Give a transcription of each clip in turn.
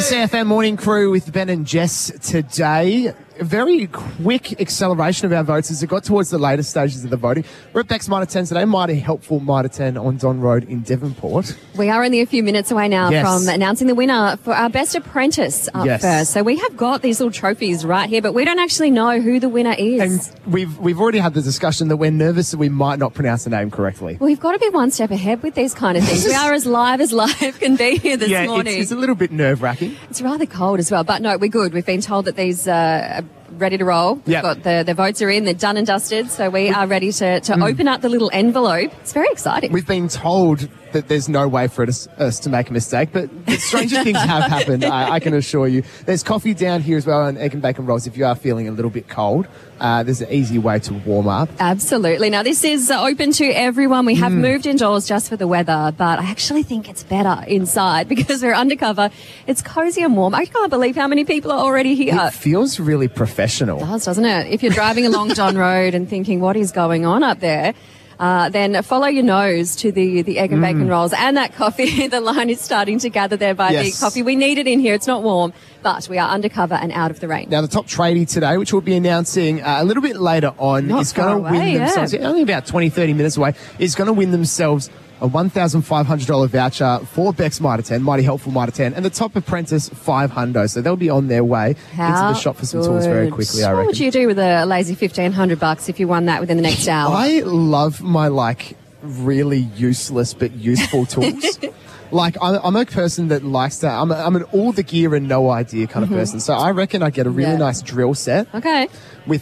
SAFM Morning Crew with Ben and Jess today. A very quick acceleration of our votes as it got towards the later stages of the voting. We're at Beck's Mitre 10 today. Mighty helpful Mitre 10 on Don Road in Devonport. We are only a few minutes away now from announcing the winner for our Best Apprentice up first. So we have got these little trophies right here, but we don't actually know who the winner is. And we've already had the discussion that we're nervous that we might not pronounce the name correctly. Well, we've got to be one step ahead with these kind of things. We are as live can be here this morning. It's a little bit nerve-wracking. It's rather cold as well, but no, we're good. We've been told that these are ready to roll. We've got the votes are in, they're done and dusted, so we are ready to open up the little envelope. It's very exciting. We've been told that there's no way for us to make a mistake, but stranger things have happened, I can assure you. There's coffee down here as well and egg and bacon rolls if you are feeling a little bit cold. There's an easy way to warm up. Absolutely. Now, this is open to everyone. We have moved indoors just for the weather, but I actually think it's better inside because we're undercover. It's cozy and warm. I can't believe how many people are already here. It feels really professional. It does, doesn't it? If you're driving along Don Road and thinking, what is going on up there? Then follow your nose to the egg and bacon rolls and that coffee. The line is starting to gather there by the coffee. We need it in here. It's not warm, but we are undercover and out of the rain. Now, the top tradie today, which we'll be announcing a little bit later on, is going to win themselves, only about 20, 30 minutes away, is going to win themselves a $1,500 voucher for Beck's Mitre 10, Mighty Helpful Mitre 10, and the top apprentice $500. So they'll be on their way into the shop for some tools very quickly, I reckon. What would you do with a lazy $1,500 if you won that within the next hour? I love my, really useless but useful tools. I'm a person that likes to... I'm an all the gear and no idea kind of person. So I reckon I'd get a really nice drill set. Okay. With,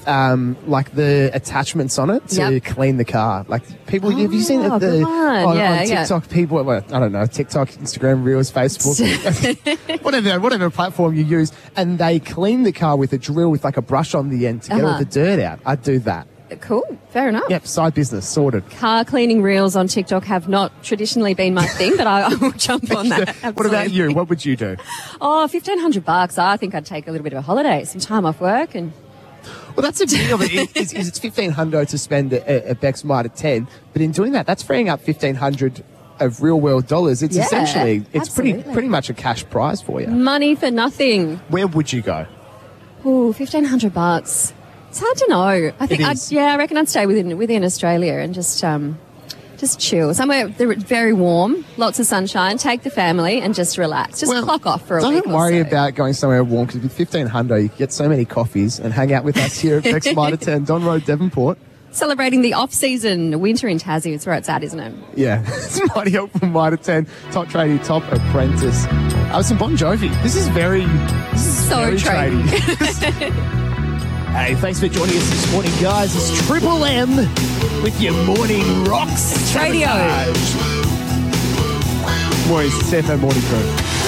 the attachments on it to clean the car. People... have you seen on TikTok, people... Well, I don't know, TikTok, Instagram, Reels, Facebook, whatever platform you use, and they clean the car with a drill with, a brush on the end to get all the dirt out. I'd do that. Cool. Fair enough. Yep, side business, sorted. Car cleaning reels on TikTok have not traditionally been my thing, but I will jump on that. What about you? What would you do? Oh, $1,500. I think I'd take a little bit of a holiday, some time off work and... Well, that's a big of it. It's $1,500 to spend at Beck's Mitre 10, but in doing that, that's freeing up $1,500 of real world dollars. It's essentially, it's pretty much a cash prize for you. Money for nothing. Where would you go? Ooh, $1,500. It's hard to know. I think I reckon I'd stay within Australia and just chill. Somewhere very warm, lots of sunshine, take the family and just relax. Just clock off for a week. Don't worry about going somewhere warm because with $1,500 you can get so many coffees and hang out with us here at Beck's Mitre 10, Don Road, Devonport. Celebrating the off-season winter in Tassie. It's where it's at, isn't it? Yeah. It's Mighty Helpful Mitre 10, top tradie, top apprentice. Some Bon Jovi. This is very tradie. Hey, thanks for joining us this morning, guys. It's Triple M with your morning rocks. Radio. Morning's SAFM Morning Crew.